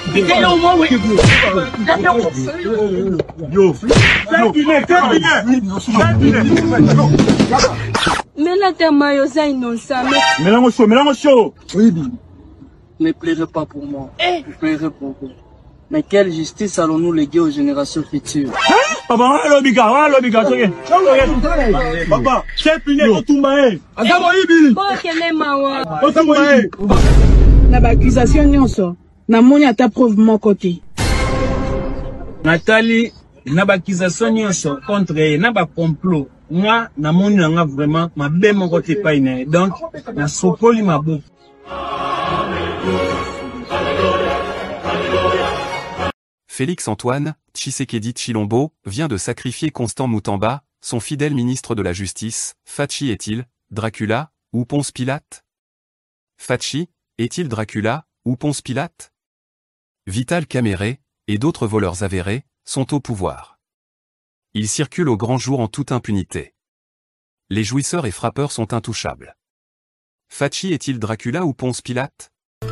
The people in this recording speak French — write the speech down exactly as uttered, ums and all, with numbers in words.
Mais là, t'es maillot, innocent. Mélange chaud, mélange chaud. Oui, ne pleurez pas pour moi. Je pleurerai pour vous. Mais quelle justice allons-nous léguer aux générations futures? Papa, l'obiga, l'obiga, papa, c'est fini, on tombe. Na ba accusation nyonso na moni ata preuve moko te. Nathalie, na ba accusation nyonso contre elle, na ba complot. Moi, na moni nga vraiment ma be moko te pa ine. Donc, na sopoli ma boue. Félix-Antoine Tshisekedi Tshilombo vient de sacrifier Constant Moutamba, son fidèle ministre de la Justice. Fachi est-il Dracula ou Ponce Pilate? Fachi est-il Dracula ou Ponce Pilate? Vital Caméré et d'autres voleurs avérés sont au pouvoir. Ils circulent au grand jour en toute impunité. Les jouisseurs et frappeurs sont intouchables. Fachi est-il Dracula ou Ponce Pilate?